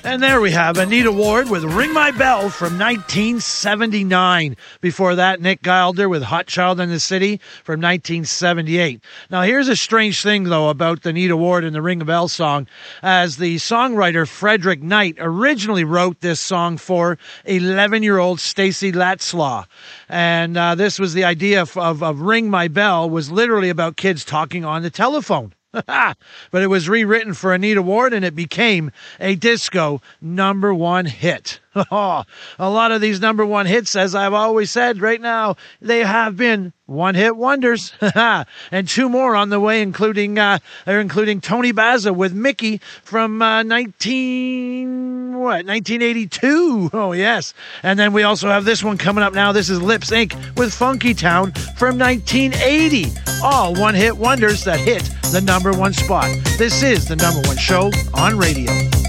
And there we have Anita Ward with Ring My Bell from 1979. Before that, Nick Gilder with Hot Child in the City from 1978. Now, here's a strange thing, though, about Anita Ward and the Ring a Bell song, as the songwriter Frederick Knight originally wrote this song for 11-year-old Stacy Latzlaw. And this was the idea of Ring My Bell was literally about kids talking on the telephone. But it was rewritten for Anita Ward, and it became a disco #1 hit. A lot of these #1 hits, as I've always said right now, they have been one-hit wonders. And two more on the way, including Tony Bazza with Mickey from 1982. Oh, yes. And then we also have this one coming up now. This is Lips Inc. with Funky Town from 1980. All one-hit wonders that hit the #1 spot. This is the #1 show on radio.